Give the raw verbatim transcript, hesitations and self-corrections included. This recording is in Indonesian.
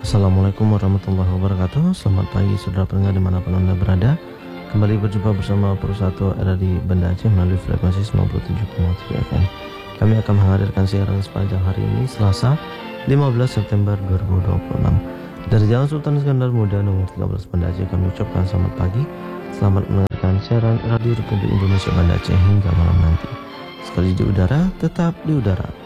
Assalamualaikum warahmatullahi wabarakatuh. Selamat pagi saudara pendengar dimanapun Anda berada. Kembali berjumpa bersama Persatu R R I Banda Aceh melalui frekuensi sembilan puluh tujuh koma tiga F M. Kami akan menghadirkan siaran sepanjang hari ini Selasa lima belas September dua ribu dua puluh enam. Dari Jalan Sultan Iskandar Muda nomor tiga belas Banda Aceh kami ucapkan selamat pagi. Selamat mendengarkan siaran Radio Republik Indonesia Banda Aceh hingga malam nanti. Sekali di udara, tetap di udara.